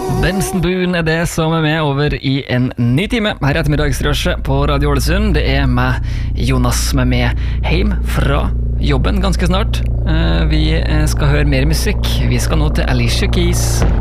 Benson Boone er det som er med over i en ny time her i ettermiddagsrøsjet på Radio Ålesund. Det er meg, Jonas, som er med hjem fra jobben ganske snart. Vi skal høre mer musikk. Vi skal nå til Alicia Keys.